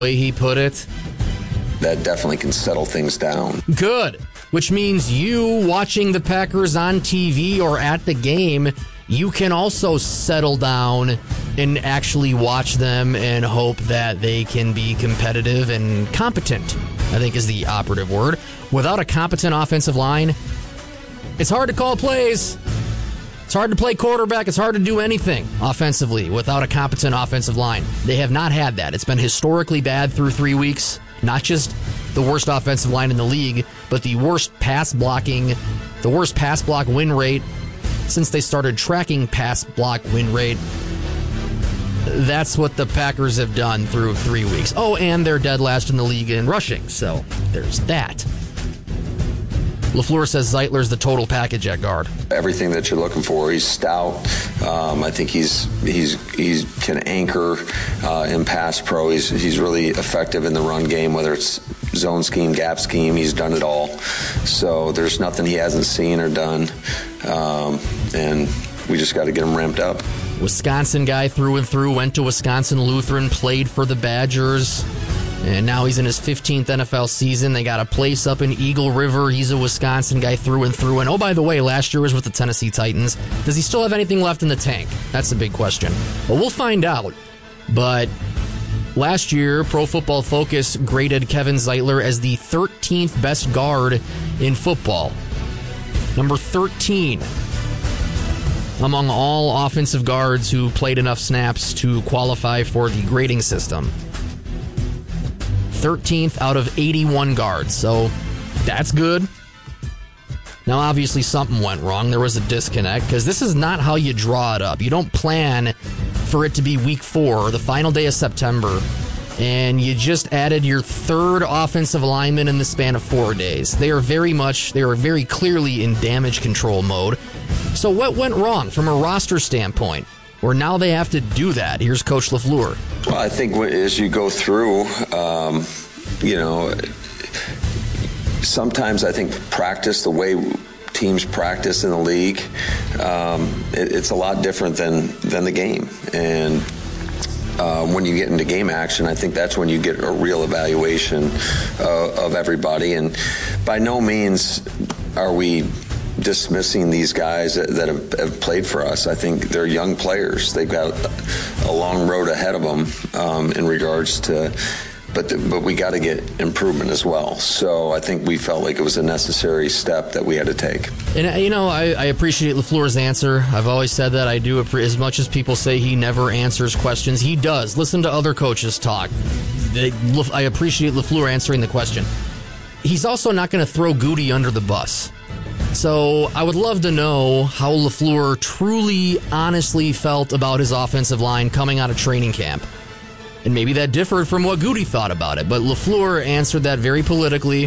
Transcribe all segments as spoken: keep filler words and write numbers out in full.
way he put it. That definitely can settle things down. Good. Which means you watching the Packers on T V or at the game, you can also settle down and actually watch them and hope that they can be competitive and competent, I think is the operative word. Without a competent offensive line, it's hard to call plays. It's hard to play quarterback. It's hard to do anything offensively without a competent offensive line. They have not had that. It's been historically bad through three weeks. Not just the worst offensive line in the league, but the worst pass blocking, the worst pass block win rate since they started tracking pass block win rate. That's what the Packers have done through three weeks. Oh, and they're dead last in the league in rushing, so there's that. LaFleur says Zeitler's the total package at guard. Everything that you're looking for. He's stout. Um, I think he's he's he can anchor uh, in pass pro. He's he's really effective in the run game, whether it's zone scheme, gap scheme. He's done it all. So there's nothing he hasn't seen or done, um, and we just got to get him ramped up. Wisconsin guy through and through. Went to Wisconsin Lutheran, played for the Badgers. And now he's in his fifteenth N F L season. They got a place up in Eagle River. He's a Wisconsin guy through and through. And oh, by the way, last year was with the Tennessee Titans. Does he still have anything left in the tank? That's a big question. Well, we'll find out. But last year, Pro Football Focus graded Kevin Zeitler as the thirteenth best guard in football. Number thirteen among all offensive guards who played enough snaps to qualify for the grading system. thirteenth out of eighty-one guards, so that's good. Now, obviously, something went wrong. There was a disconnect, because this is not how you draw it up. You don't plan for it to be week four, the final day of September, and you just added your third offensive lineman in the span of four days. They are very much, they are very clearly in damage control mode. So what went wrong from a roster standpoint? Or now they have to do that. Here's Coach LaFleur. Well, I think as you go through, um, you know, sometimes I think practice, the way teams practice in the league, um, it, it's a lot different than, than the game. And uh, when you get into game action, I think that's when you get a real evaluation uh, of everybody. And by no means are we dismissing these guys that, that have, have played for us. I think they're young players. They've got a long road ahead of them um, in regards to, but the, but we got to get improvement as well. So I think we felt like it was a necessary step that we had to take. And, you know, I, I appreciate LaFleur's answer. I've always said that. I do, as much as people say he never answers questions, he does. Listen to other coaches talk. They, I appreciate LaFleur answering the question. He's also not going to throw Goody under the bus. So I would love to know how LaFleur truly, honestly felt about his offensive line coming out of training camp. And maybe that differed from what Goody thought about it. But LaFleur answered that very politically,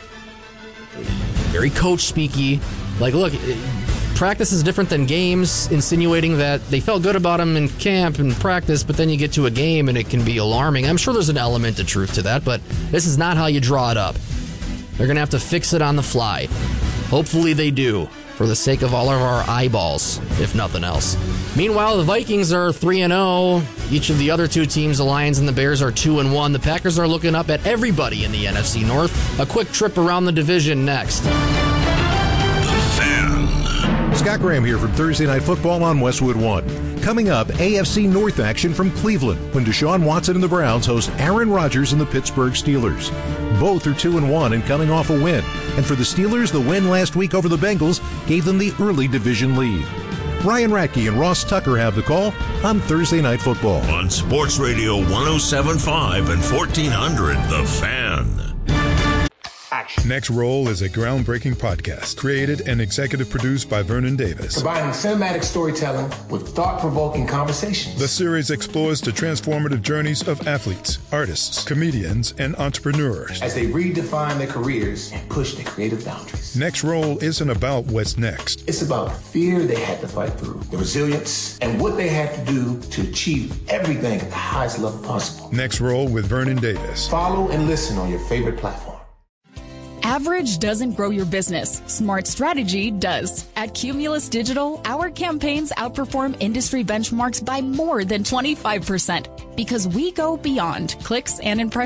very coach-speaky. Like, look, practice is different than games, insinuating that they felt good about him in camp and practice, but then you get to a game and it can be alarming. I'm sure there's an element of truth to that, but this is not how you draw it up. They're going to have to fix it on the fly. Hopefully they do, for the sake of all of our eyeballs, if nothing else. Meanwhile, the Vikings are three and oh. Each of the other two teams, the Lions and the Bears, are two and one. The Packers are looking up at everybody in the N F C North. A quick trip around the division next. The Fan. Scott Graham here from Thursday Night Football on Westwood One. Coming up, A F C North action from Cleveland when Deshaun Watson and the Browns host Aaron Rodgers and the Pittsburgh Steelers. Both are two and one and coming off a win. And for the Steelers, the win last week over the Bengals gave them the early division lead. Ryan Radke and Ross Tucker have the call on Thursday Night Football. On Sports Radio one oh seven point five and fourteen hundred, The Fan. Action. Next Roll is a groundbreaking podcast created and executive produced by Vernon Davis. Combining cinematic storytelling with thought-provoking conversations. The series explores the transformative journeys of athletes, artists, comedians, and entrepreneurs as they redefine their careers and push their creative boundaries. Next Roll isn't about what's next. It's about the fear they had to fight through, the resilience, and what they had to do to achieve everything at the highest level possible. Next Roll with Vernon Davis. Follow and listen on your favorite platform. Average doesn't grow your business. Smart strategy does. At Cumulus Digital, our campaigns outperform industry benchmarks by more than twenty-five percent. because we go beyond clicks and impressions.